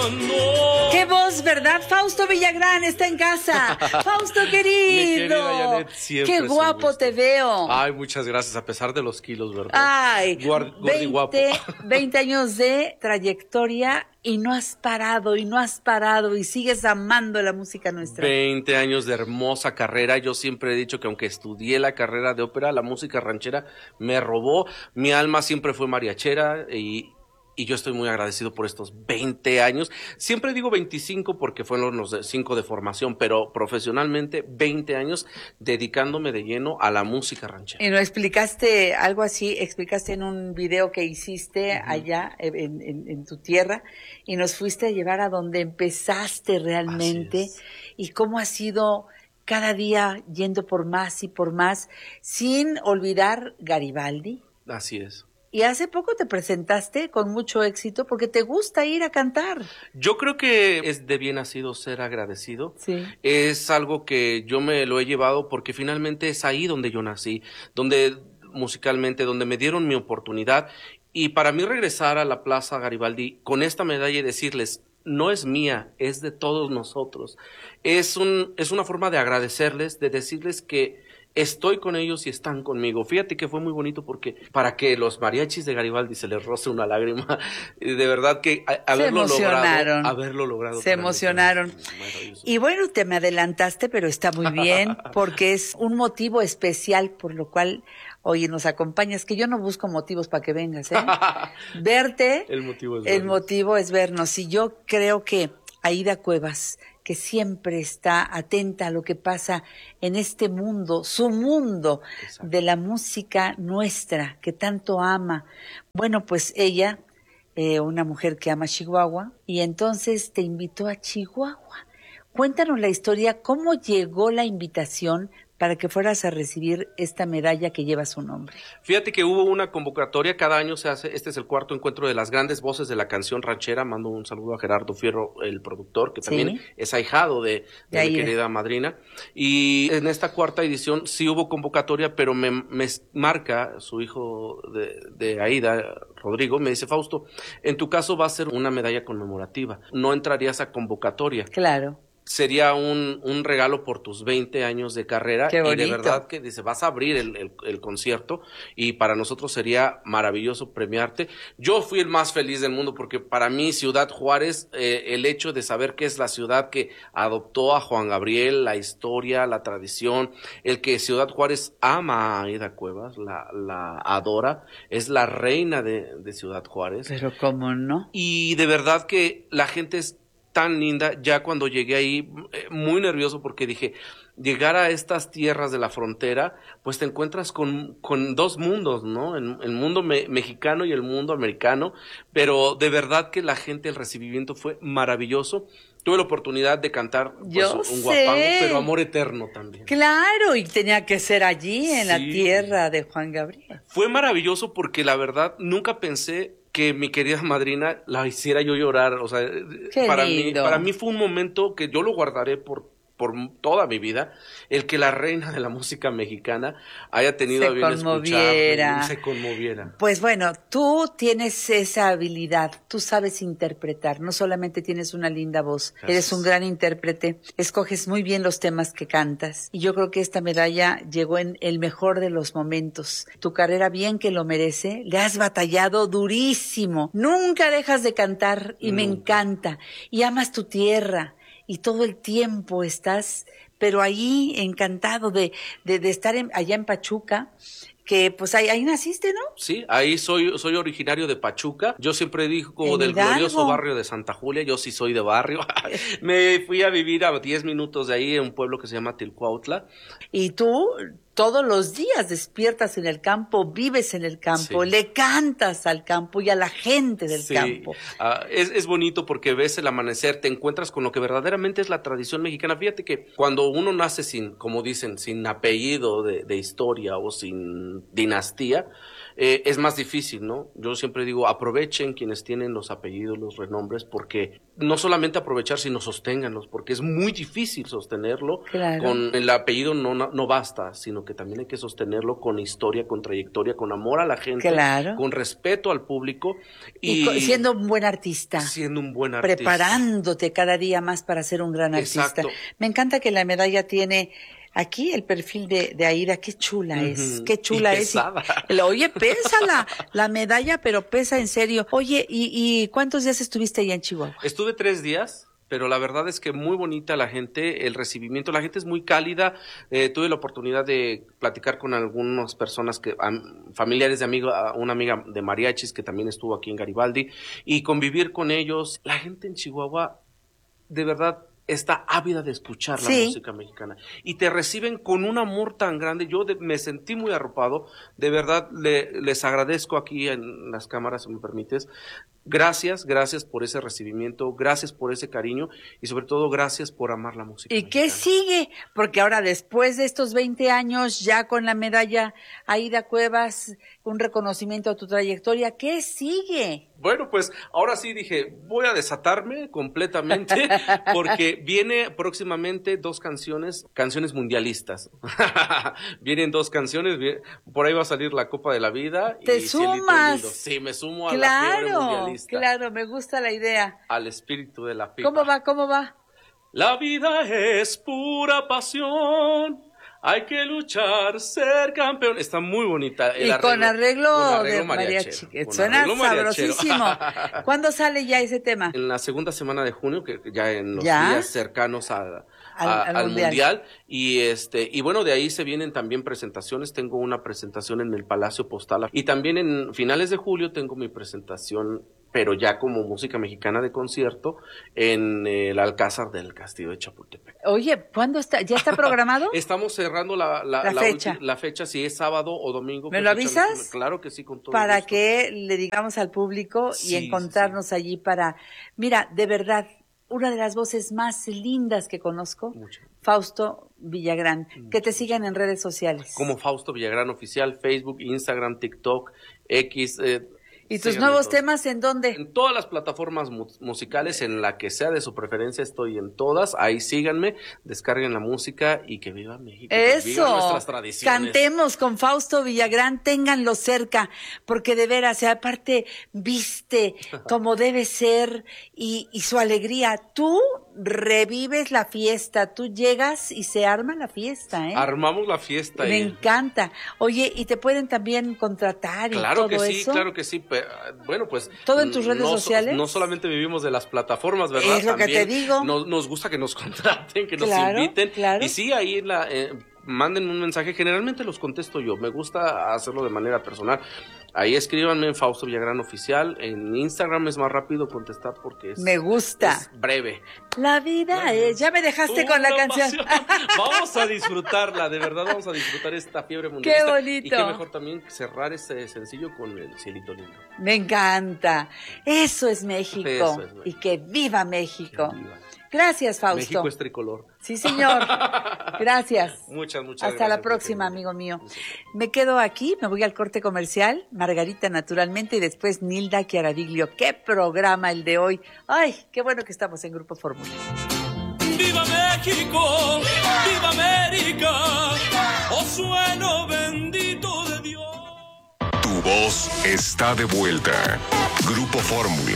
no. ¡Qué voz, verdad! Fausto Villagrán está en casa. Fausto querido. Janet, ¡Qué guapo te veo! Ay, muchas gracias, a pesar de los kilos, ¿verdad? Ay, Gordi guapo. 20 años de trayectoria y no has parado y sigues amando la música nuestra. 20 años de hermosa carrera. Yo siempre he dicho que aunque estudié la carrera de ópera, la música ranchera me robó. Mi alma siempre fue mariachera y yo estoy muy agradecido por estos 20 años. Siempre digo 25 porque fueron los 5 de formación, pero profesionalmente 20 años dedicándome de lleno a la música ranchera. Y nos explicaste algo así, explicaste en un video que hiciste allá en tu tierra y nos fuiste a llevar a donde empezaste realmente y cómo ha sido cada día yendo por más y por más, sin olvidar Garibaldi. Así es. Y hace poco te presentaste con mucho éxito porque te gusta ir a cantar. Yo creo que es de bien nacido ser agradecido. Sí. Es algo que yo me lo he llevado porque finalmente es ahí donde yo nací, donde musicalmente, donde me dieron mi oportunidad. Y para mí regresar a la Plaza Garibaldi con esta medalla y decirles, no es mía, es de todos nosotros. Es una forma de agradecerles, de decirles que estoy con ellos y están conmigo. Fíjate que fue muy bonito porque para que los mariachis de Garibaldi se les roce una lágrima, de verdad que haberlo logrado. Se emocionaron. Y bueno, te me adelantaste, pero está muy bien porque es un motivo especial por lo cual, oye, nos acompañas, que yo no busco motivos para que vengas, ¿eh? Verte, el motivo es vernos. Y yo creo que Aída Cuevas, que siempre está atenta a lo que pasa en este mundo, su mundo de la música nuestra, que tanto ama. Bueno, pues ella, una mujer que ama Chihuahua, y entonces te invitó a Chihuahua. Cuéntanos la historia, cómo llegó la invitación para que fueras a recibir esta medalla que lleva su nombre. Fíjate que hubo una convocatoria, cada año se hace, este es el 4º encuentro de las grandes voces de la canción ranchera. Mando un saludo a Gerardo Fierro, el productor, que también es ahijado de mi querida madrina. Y en esta 4ª edición sí hubo convocatoria, pero me marca su hijo de Aída, Rodrigo, me dice, Fausto, en tu caso va a ser una medalla conmemorativa, no entrarías a convocatoria. Claro. Sería un regalo por tus 20 años de carrera. Qué bonito. Y de verdad que dice, vas a abrir el concierto y para nosotros sería maravilloso premiarte. Yo fui el más feliz del mundo porque para mí Ciudad Juárez, el hecho de saber que es la ciudad que adoptó a Juan Gabriel, la historia, la tradición, el que Ciudad Juárez ama a Aída Cuevas, la adora, es la reina de Ciudad Juárez. Pero cómo no. Y de verdad que la gente es tan linda. Ya cuando llegué ahí, muy nervioso porque dije, llegar a estas tierras de la frontera, pues te encuentras con dos mundos, ¿no? El mundo mexicano y el mundo americano, pero de verdad que la gente, el recibimiento fue maravilloso. Tuve la oportunidad de cantar pues, un guapango, pero amor eterno también. Claro, y tenía que ser allí, en la tierra de Juan Gabriel. Fue maravilloso porque la verdad nunca pensé que mi querida madrina la hiciera yo llorar. O sea, para mí fue un momento que yo lo guardaré por toda mi vida, el que la reina de la música mexicana haya tenido a bien escucharme y se conmoviera. Pues bueno, tú tienes esa habilidad, tú sabes interpretar, no solamente tienes una linda voz, eres un gran intérprete, escoges muy bien los temas que cantas y yo creo que esta medalla llegó en el mejor de los momentos. Tu carrera bien que lo merece, le has batallado durísimo, nunca dejas de cantar y me encanta y amas tu tierra. Y todo el tiempo estás, pero ahí encantado de estar allá en Pachuca, que pues ahí naciste, ¿no? Sí, ahí soy originario de Pachuca. Yo siempre digo del glorioso barrio de Santa Julia, yo sí soy de barrio. Me fui a vivir a 10 minutos de ahí en un pueblo que se llama Tilcuautla. Y tú todos los días despiertas en el campo, vives en el campo, le cantas al campo y a la gente del campo. Es bonito porque ves el amanecer, te encuentras con lo que verdaderamente es la tradición mexicana. Fíjate que cuando uno nace sin, como dicen, sin apellido de historia o sin dinastía, es más difícil, ¿no? Yo siempre digo, aprovechen quienes tienen los apellidos, los renombres, porque no solamente aprovechar, sino sosténganlos, porque es muy difícil sostenerlo. Claro. Con el apellido no basta, sino que también hay que sostenerlo con historia, con trayectoria, con amor a la gente, claro, con respeto al público. Y siendo un buen artista. Siendo un buen artista. Preparándote cada día más para ser un gran artista. Exacto. Me encanta que la medalla tiene aquí el perfil de Aida. Qué chula es, qué chula es. Oye, pesa la medalla, pero pesa en serio. Oye, ¿y cuántos días estuviste allá en Chihuahua? Estuve 3 días. Pero la verdad es que muy bonita la gente, el recibimiento, la gente es muy cálida. Tuve la oportunidad de platicar con algunas personas, familiares de una amiga de mariachis que también estuvo aquí en Garibaldi, y convivir con ellos. La gente en Chihuahua, de verdad, está ávida de escuchar la música mexicana. Y te reciben con un amor tan grande. Yo me sentí muy arropado. De verdad, les agradezco aquí en las cámaras, si me permites. Gracias por ese recibimiento, gracias por ese cariño y sobre todo gracias por amar la música ¿Y mexicana. qué sigue? Porque ahora después de estos 20 años ya con la medalla Aida Cuevas, un reconocimiento a tu trayectoria, ¿qué sigue? Bueno, pues ahora sí dije, voy a desatarme completamente porque viene próximamente 2 canciones mundialistas. Vienen 2 canciones, por ahí va a salir la Copa de la Vida. ¿Te y sumas? Sí, me sumo a la fiebre mundialista. Claro, me gusta la idea. Al espíritu de la pipa. ¿Cómo va? La vida es pura pasión. Hay que luchar, ser campeón. Está muy bonita. Y con arreglo de mariachi. Suena sabrosísimo. ¿Cuándo sale ya ese tema? En la segunda semana de junio, que ya en los días cercanos al mundial. Y bueno, de ahí se vienen también presentaciones. Tengo una presentación en el Palacio Postal. Y también en finales de julio tengo mi presentación, pero ya como música mexicana de concierto, en el Alcázar del Castillo de Chapultepec. Oye, ¿cuándo está? ¿Ya está programado? Estamos cerrando la fecha. La fecha, si es sábado o domingo. ¿Me lo avisas? Claro que sí, con todo para gusto. Que le digamos al público y encontrarnos allí para... Mira, de verdad, una de las voces más lindas que conozco, Fausto Villagrán. Que te sigan en redes sociales. Como Fausto Villagrán Oficial, Facebook, Instagram, TikTok, X... ¿Y tus nuevos temas en dónde? En todas las plataformas musicales, en la que sea de su preferencia, estoy en todas. Ahí síganme, descarguen la música y que viva México. ¡Eso! Que vivan nuestras tradiciones. Cantemos con Fausto Villagrán, ténganlo cerca, porque de veras, aparte, viste como debe ser y su alegría. Tú revives la fiesta, tú llegas y se arma la fiesta, ¿eh? Armamos la fiesta. Me encanta. Oye, ¿y te pueden también contratar y todo eso? Claro que sí. Bueno, pues... ¿Todo en tus redes sociales? No solamente vivimos de las plataformas, ¿verdad? Es lo que te digo. Nos gusta que nos contraten, que nos inviten. Claro. Y sí, ahí manden un mensaje. Generalmente los contesto yo. Me gusta hacerlo de manera personal. Ahí escríbanme en Fausto Villagrán Oficial. En Instagram es más rápido contestar porque es... Me gusta. Es breve. La vida es... Ya me dejaste con la canción. Vamos a disfrutarla, de verdad vamos a disfrutar esta fiebre mundialista. ¡Qué bonito! Y qué mejor también cerrar este sencillo con el Cielito Lindo. Me encanta. Eso es México. Eso es México. Y que viva México. Que viva. Gracias, Fausto. México es tricolor. Sí, señor. Gracias. Muchas Hasta gracias. la próxima, amigo mío. Me quedo aquí, me voy al corte comercial. Margarita, naturalmente, y después Nilda Chiaraviglio. ¡Qué programa el de hoy! ¡Ay, qué bueno que estamos en Grupo Fórmula! ¡Viva México! ¡Viva América! ¡Oh sueno bendito de Dios! Tu voz está de vuelta. Grupo Fórmula.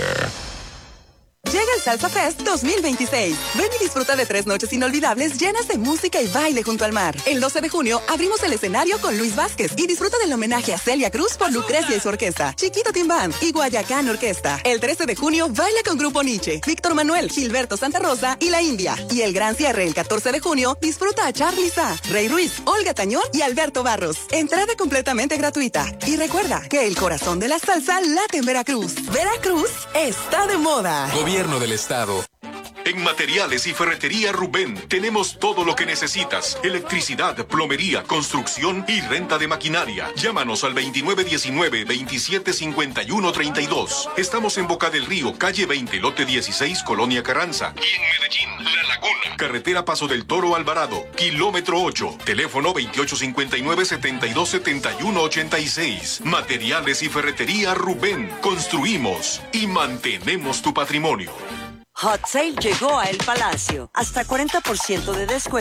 Llega el Salsa Fest 2026. Ven y disfruta de 3 noches inolvidables llenas de música y baile junto al mar. El 12 de junio abrimos el escenario con Luis Vázquez y disfruta del homenaje a Celia Cruz por Lucrecia y su orquesta, Chiquito Team Band y Guayacán Orquesta. El 13 de junio baila con Grupo Nietzsche, Víctor Manuel, Gilberto Santa Rosa y La India. Y el gran cierre el 14 de junio disfruta a Charly Sa, Rey Ruiz, Olga Tañón y Alberto Barros. Entrada completamente gratuita. Y recuerda que el corazón de la salsa late en Veracruz. Veracruz está de moda. Gobierno del Estado. En Materiales y Ferretería Rubén tenemos todo lo que necesitas. Electricidad, plomería, construcción y renta de maquinaria. Llámanos al 2919-275132. Estamos en Boca del Río, calle 20, lote 16, Colonia Carranza. Y en Medellín, La Laguna. Carretera Paso del Toro Alvarado, kilómetro 8. Teléfono 2859-727186. Materiales y Ferretería Rubén. Construimos y mantenemos tu patrimonio. Hot Sale llegó a El Palacio. Hasta 40% de descuento